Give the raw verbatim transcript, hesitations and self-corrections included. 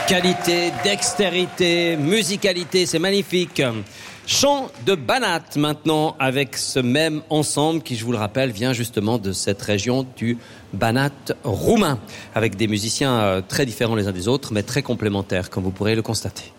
Qualité, dextérité, musicalité, c'est magnifique. Chant de Banat maintenant avec ce même ensemble qui, je vous le rappelle, vient justement de cette région du Banat roumain, avec des musiciens très différents les uns des autres, mais très complémentaires, comme vous pourrez le constater.